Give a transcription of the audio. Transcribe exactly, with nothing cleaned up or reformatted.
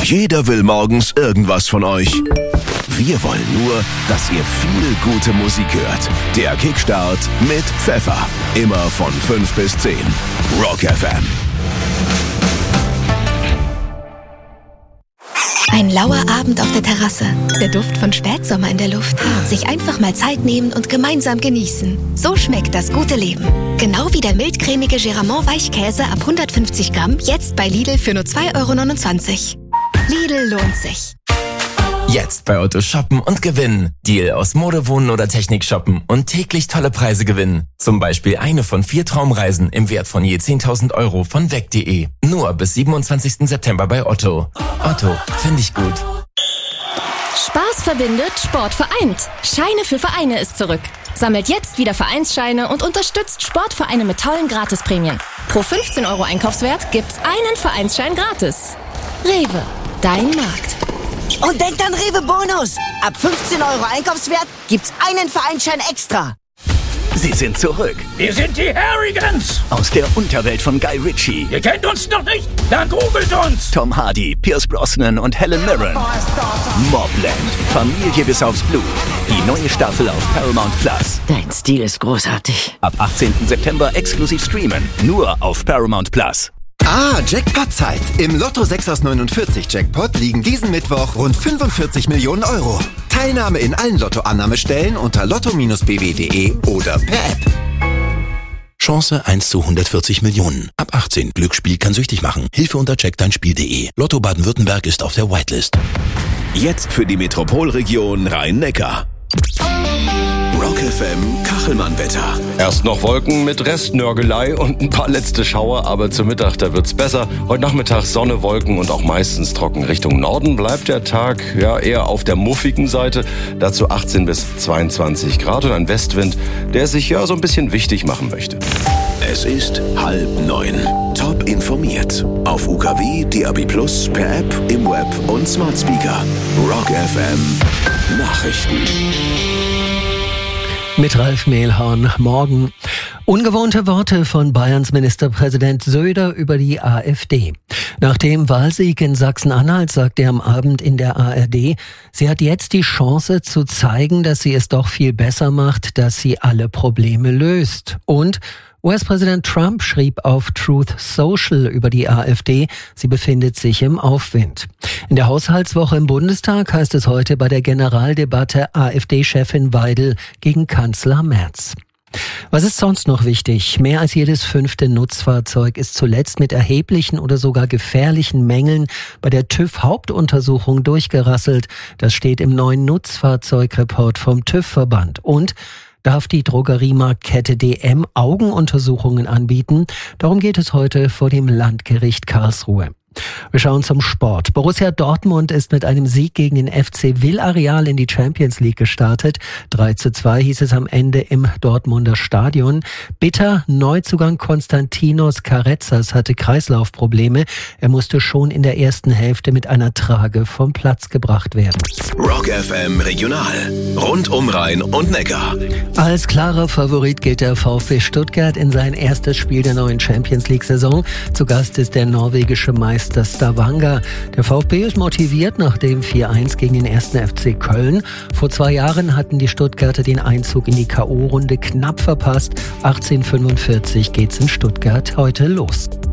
Jeder will morgens irgendwas von euch. Wir wollen nur, dass ihr viel gute Musik hört. Der Kickstart mit Pfeffer. Immer von fünf bis zehn. Rock F M. Ein lauer Abend auf der Terrasse. Der Duft von Spätsommer in der Luft. Sich einfach mal Zeit nehmen und gemeinsam genießen. So schmeckt das gute Leben. Genau wie der mildcremige Geramont Weichkäse ab hundertfünfzig Gramm. Jetzt bei Lidl für nur zwei Euro neunundzwanzig. Lidl lohnt sich. Jetzt bei Otto shoppen und gewinnen. Deal aus Mode, Wohnen oder Technik shoppen und täglich tolle Preise gewinnen. Zum Beispiel eine von vier Traumreisen im Wert von je zehntausend Euro von weg punkt de. Nur bis siebenundzwanzigsten September bei Otto. Otto, finde ich gut. Spaß verbindet, Sport vereint. Scheine für Vereine ist zurück. Sammelt jetzt wieder Vereinsscheine und unterstützt Sportvereine mit tollen Gratisprämien. Pro fünfzehn Euro Einkaufswert gibt's einen Vereinsschein gratis. Rewe, dein Markt. Und denkt an Rewe Bonus. Ab fünfzehn Euro Einkaufswert gibt's einen Vereinsschein extra. Sie sind zurück. Wir sind die Harrigans. Aus der Unterwelt von Guy Ritchie. Ihr kennt uns noch nicht? Dann googelt uns. Tom Hardy, Pierce Brosnan und Helen Mirren. Mobland. Familie bis aufs Blut. Die neue Staffel auf Paramount Plus. Dein Stil ist großartig. Ab achtzehnten September exklusiv streamen. Nur auf Paramount Plus. Ah, Jackpot-Zeit. Im Lotto sechs aus neunundvierzig Jackpot liegen diesen Mittwoch rund fünfundvierzig Millionen Euro. Teilnahme in allen Lottoannahmestellen unter lotto Bindestrich b w punkt de oder per App. Chance eins zu hundertvierzig Millionen. Ab achtzehn. Glücksspiel kann süchtig machen. Hilfe unter check dein spiel punkt de. Lotto Baden-Württemberg ist auf der Whitelist. Jetzt für die Metropolregion Rhein-Neckar. Rock F M Kachelmann-Wetter. Erst noch Wolken mit Restnörgelei und ein paar letzte Schauer, aber zum Mittag, da wird's besser. Heute Nachmittag Sonne, Wolken und auch meistens trocken. Richtung Norden bleibt der Tag ja eher auf der muffigen Seite. Dazu achtzehn bis zweiundzwanzig Grad und ein Westwind, der sich ja so ein bisschen wichtig machen möchte. Es ist halb neun. Top informiert. Auf U K W, D A B Plus, per App, im Web und Smart Speaker. Rock F M Nachrichten. Mit Ralf Mehlhorn. Morgen. Ungewohnte Worte von Bayerns Ministerpräsident Söder über die AfD. Nach dem Wahlsieg in Sachsen-Anhalt sagte er am Abend in der A R D, sie hat jetzt die Chance zu zeigen, dass sie es doch viel besser macht, dass sie alle Probleme löst. Und U S-Präsident Trump schrieb auf Truth Social über die AfD, sie befindet sich im Aufwind. In der Haushaltswoche im Bundestag heißt es heute bei der Generaldebatte AfD-Chefin Weidel gegen Kanzler Merz. Was ist sonst noch wichtig? Mehr als jedes fünfte Nutzfahrzeug ist zuletzt mit erheblichen oder sogar gefährlichen Mängeln bei der TÜV-Hauptuntersuchung durchgerasselt. Das steht im neuen Nutzfahrzeugreport vom TÜV-Verband. Und darf die Drogeriemarktkette D M Augenuntersuchungen anbieten? Darum geht es heute vor dem Landgericht Karlsruhe. Wir schauen zum Sport. Borussia Dortmund ist mit einem Sieg gegen den F C Villarreal in die Champions League gestartet. drei zu zwei hieß es am Ende im Dortmunder Stadion. Bitter, Neuzugang Konstantinos Karetzas hatte Kreislaufprobleme. Er musste schon in der ersten Hälfte mit einer Trage vom Platz gebracht werden. Rock F M Regional. Rund um Rhein und Neckar. Als klarer Favorit geht der VfB Stuttgart in sein erstes Spiel der neuen Champions League-Saison. Zu Gast ist der norwegische Meister Stavanger. Der VfB ist motiviert nach dem vier eins gegen den ersten F C Köln. Vor zwei Jahren hatten die Stuttgarter den Einzug in die K O-Runde knapp verpasst. achtzehn Uhr fünfundvierzig geht's in Stuttgart heute los.